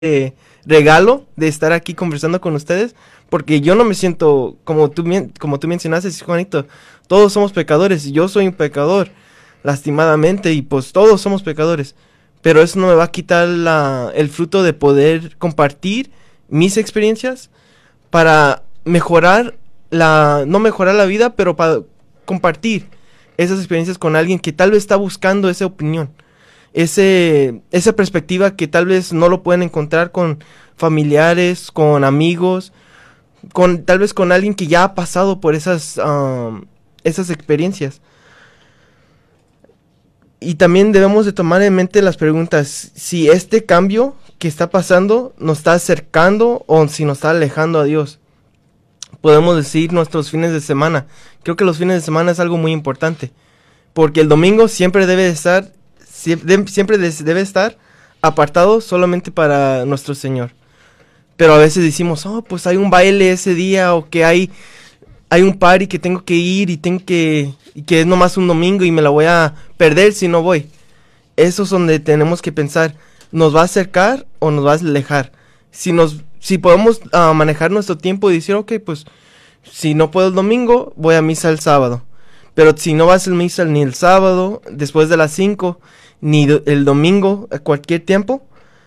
regalo de estar aquí conversando con ustedes, porque yo no me siento, como tú mencionaste, Juanito, todos somos pecadores, y yo soy un pecador, lastimadamente, y pues todos somos pecadores, pero eso no me va a quitar el fruto de poder compartir mis experiencias para mejorar no mejorar la vida, pero para compartir esas experiencias con alguien que tal vez está buscando esa opinión, esa perspectiva que tal vez no lo pueden encontrar con familiares, con amigos, tal vez con alguien que ya ha pasado por esas experiencias. Y también debemos de tomar en mente las preguntas, si este cambio que está pasando nos está acercando o si nos está alejando a Dios. Podemos decir nuestros fines de semana. Creo que los fines de semana es algo muy importante, porque el domingo siempre debe estar apartado solamente para nuestro Señor. Pero a veces decimos, pues hay un baile ese día, o que hay un party que tengo que ir y que es nomás un domingo y me la voy a perder si no voy. Eso es donde tenemos que pensar, ¿nos va a acercar o nos va a alejar? Si podemos manejar nuestro tiempo y decir, ok, pues si no puedo el domingo, voy a misa el sábado. Pero si no vas a misa ni el sábado, después de las 5, ni el domingo, a cualquier tiempo,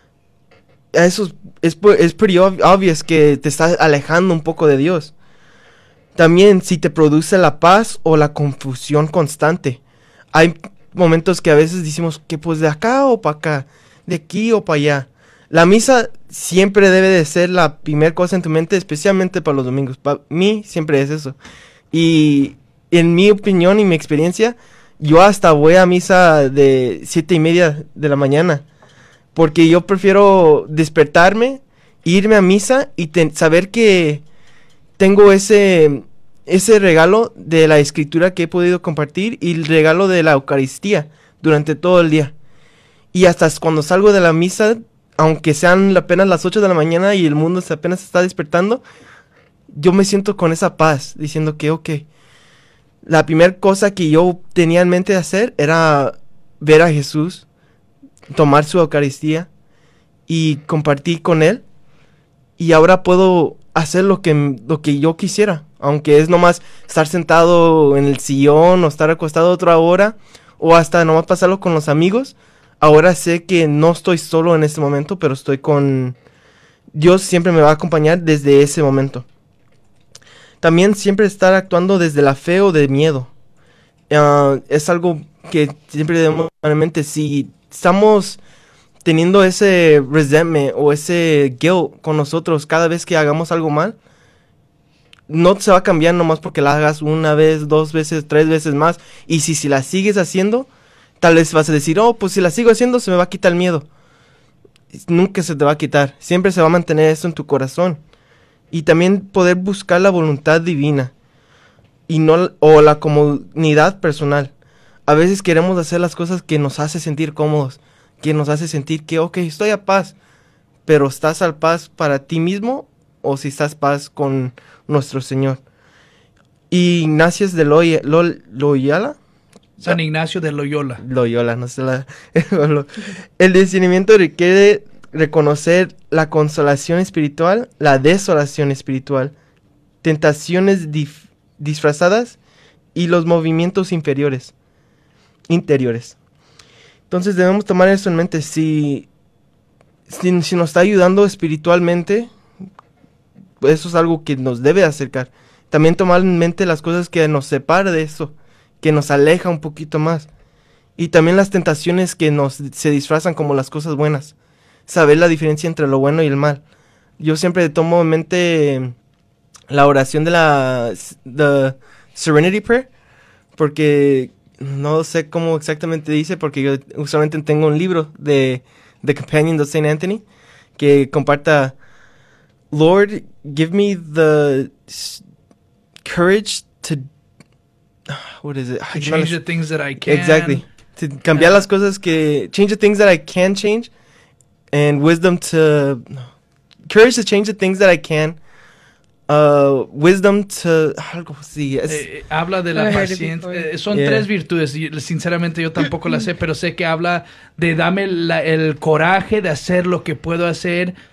eso es pretty obvious que te estás alejando un poco de Dios. También si te produce la paz o la confusión constante. Hay momentos que a veces decimos que pues de acá o para acá, de aquí o para allá. La misa siempre debe de ser la primera cosa en tu mente, especialmente para los domingos. Para mí siempre es eso. Y en mi opinión y mi experiencia, yo hasta voy a misa de 7:30 de la mañana. Porque yo prefiero despertarme, irme a misa y saber que tengo ese regalo de la escritura que he podido compartir y el regalo de la Eucaristía durante todo el día. Y hasta cuando salgo de la misa, aunque sean apenas las 8 de la mañana y el mundo apenas está despertando, yo me siento con esa paz, diciendo que, ok, la primera cosa que yo tenía en mente de hacer era ver a Jesús, tomar su Eucaristía y compartir con Él. Y ahora puedo hacer lo que yo quisiera, aunque es nomás estar sentado en el sillón o estar acostado otra hora o hasta nomás pasarlo con los amigos. Ahora sé que no estoy solo en este momento, pero estoy con Dios, siempre me va a acompañar desde ese momento. También siempre estar actuando desde la fe o de miedo. Es algo que siempre debemos tener en mente. Si estamos teniendo ese resentment o ese guilt con nosotros cada vez que hagamos algo mal, no se va a cambiar nomás porque la hagas una vez, 2 veces, 3 veces más. Y si la sigues haciendo, tal vez vas a decir, pues si la sigo haciendo se me va a quitar el miedo. Nunca se te va a quitar, siempre se va a mantener eso en tu corazón. Y también poder buscar la voluntad divina o la comodidad personal. A veces queremos hacer las cosas que nos hace sentir cómodos, que nos hace sentir que, ok, estoy a paz, pero ¿estás a paz para ti mismo o si estás paz con nuestro Señor? Y Ignacio de Loyola. San Ignacio de Loyola. Loyola, no sé El discernimiento requiere reconocer la consolación espiritual, la desolación espiritual, tentaciones disfrazadas y los movimientos interiores. Entonces debemos tomar eso en mente. Si nos está ayudando espiritualmente, eso es algo que nos debe acercar. También tomar en mente las cosas que nos separan de eso, que nos aleja un poquito más. Y también las tentaciones que se disfrazan como las cosas buenas. Saber la diferencia entre lo bueno y el mal. Yo siempre tomo en mente la oración de the Serenity Prayer, porque no sé cómo exactamente dice, porque yo usualmente tengo un libro de The Companion de Saint Anthony que comparta: Lord, give me the courage to what is it? To change the things that I can. Exactly. To cambiar las cosas change the things that I can change, and courage to change the things that I can, wisdom to... Algo así. Habla de la I heard it paciencia. before. Son Yeah. 3 virtudes. Y, sinceramente yo tampoco las sé, pero sé que habla de dame el coraje de hacer lo que puedo hacer